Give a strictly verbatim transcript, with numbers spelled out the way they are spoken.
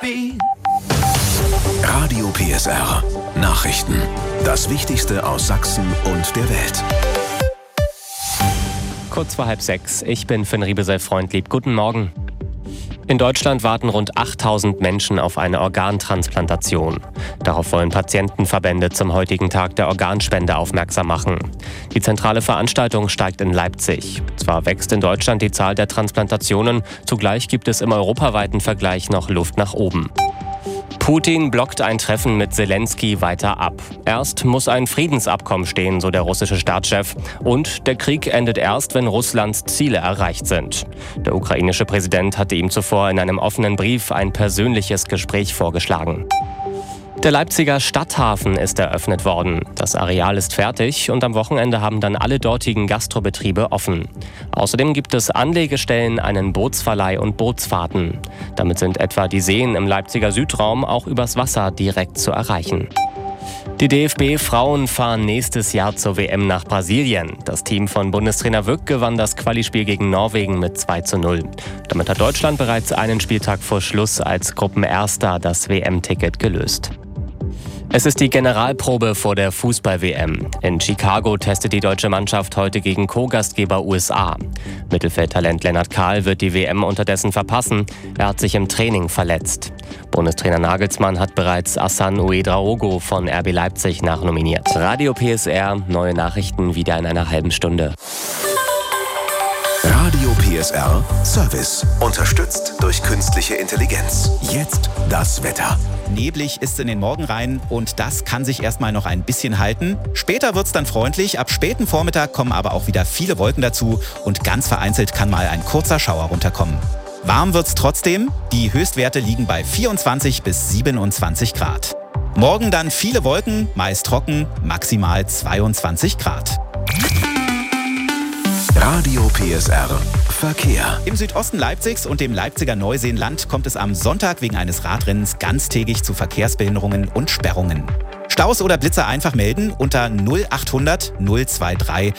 Radio P S R. Nachrichten. Das Wichtigste aus Sachsen und der Welt. Kurz vor halb sechs. Ich bin Finn Riebesell-Freundlieb. Guten Morgen. In Deutschland warten rund achttausend Menschen auf eine Organtransplantation. Darauf wollen Patientenverbände zum heutigen Tag der Organspende aufmerksam machen. Die zentrale Veranstaltung steigt in Leipzig. Zwar wächst in Deutschland die Zahl der Transplantationen, zugleich gibt es im europaweiten Vergleich noch Luft nach oben. Putin blockt ein Treffen mit Zelensky weiter ab. Erst muss ein Friedensabkommen stehen, so der russische Staatschef. Und der Krieg endet erst, wenn Russlands Ziele erreicht sind. Der ukrainische Präsident hatte ihm zuvor in einem offenen Brief ein persönliches Gespräch vorgeschlagen. Der Leipziger Stadthafen ist eröffnet worden. Das Areal ist fertig und am Wochenende haben dann alle dortigen Gastrobetriebe offen. Außerdem gibt es Anlegestellen, einen Bootsverleih und Bootsfahrten. Damit sind etwa die Seen im Leipziger Südraum auch übers Wasser direkt zu erreichen. Die D F B-Frauen fahren nächstes Jahr zur W M nach Brasilien. Das Team von Bundestrainer Wück gewann das Qualispiel gegen Norwegen mit zwei zu null. Damit hat Deutschland bereits einen Spieltag vor Schluss als Gruppenerster das W M-Ticket gelöst. Es ist die Generalprobe vor der Fußball-W M. In Chicago testet die deutsche Mannschaft heute gegen Co-Gastgeber U S A. Mittelfeldtalent Lennart Kahl wird die W M unterdessen verpassen. Er hat sich im Training verletzt. Bundestrainer Nagelsmann hat bereits Hassan Ouedraogo von R B Leipzig nachnominiert. Radio P S R, neue Nachrichten wieder in einer halben Stunde. Radio P S R Service. Unterstützt durch künstliche Intelligenz. Jetzt das Wetter. Neblig ist es in den Morgenreihen und das kann sich erstmal noch ein bisschen halten. Später wird es dann freundlich, ab späten Vormittag kommen aber auch wieder viele Wolken dazu und ganz vereinzelt kann mal ein kurzer Schauer runterkommen. Warm wird's trotzdem, die Höchstwerte liegen bei vierundzwanzig bis siebenundzwanzig Grad. Morgen dann viele Wolken, meist trocken, maximal zweiundzwanzig Grad. Radio P S R Verkehr. Im Südosten Leipzigs und dem Leipziger Neuseenland kommt es am Sonntag wegen eines Radrennens ganztägig zu Verkehrsbehinderungen und Sperrungen. Staus oder Blitzer einfach melden unter null achthundert null drei drei